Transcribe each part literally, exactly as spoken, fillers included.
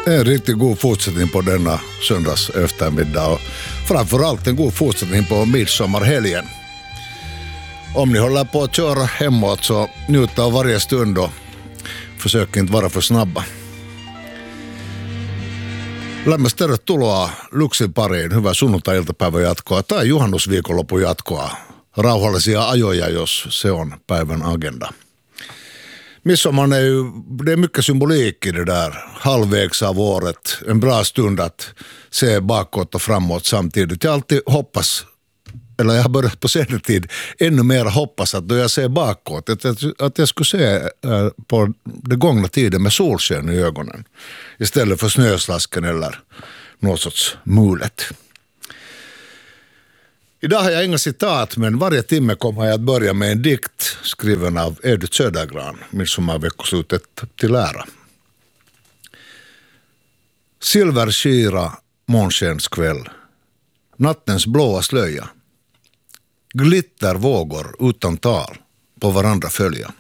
En riktigt god fortsättning på denna söndags eftermiddag och framförallt en god fortsättning på midsommarhelgen. Om ni håller på att köra hemåt så njut av varje stund och försök inte vara för snabba. Lämmäs tervetuloa Luxin pariin. Hyvää sunnuntai-iltapäivän jatkoa tai juhannusviikonlopun jatkoa. Rauhallisia ajoja, jos se on päivän agenda. Midsommar är ju, det är mycket symbolik i det där. Halvvägs av året. En bra stund att se bakåt och framåt samtidigt. Jag alltid hoppas, eller jag har börjat på senare tid, ännu mer hoppas att då jag ser bakåt, att, att, att jag skulle se äh, på det gångna tiden med solsken i ögonen. Istället för snöslasken eller något sorts mulet. Idag har jag inga citat, men varje timme kommer jag att börja med en dikt skriven av Edith Södergran, midsommarveckoslutet till ära. Silverskira månskenskväll, nattens blåa slöja, glittervågor utan tal på varandra följa.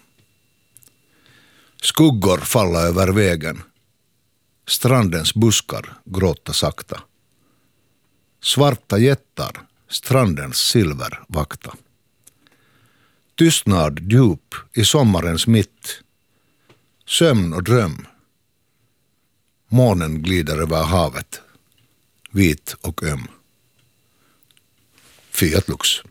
Skuggor falla över vägen, strandens buskar gråta sakta. Svarta jättar strandens silver vakta. Tystnad djup i sommarens mitt. Sömn och dröm. Månen glider över havet. Vit och öm. Fiat Lux.